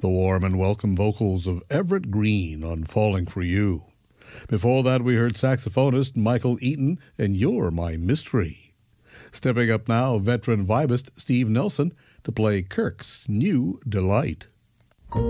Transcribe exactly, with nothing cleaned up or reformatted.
The warm and welcome vocals of Everett Green on Falling for You. Before that, we heard saxophonist Michael Eaton and You're My Mystery. Stepping up now, veteran vibist Steve Nelson to play Kirk's New Delight.